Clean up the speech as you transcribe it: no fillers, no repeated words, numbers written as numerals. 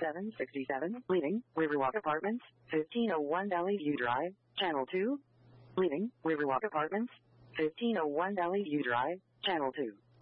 767, leaving Riverwalk Apartments, 1501 Valley View Drive, Channel 2. Leaving Riverwalk Apartments, 1501 Valley View Drive, Channel 2.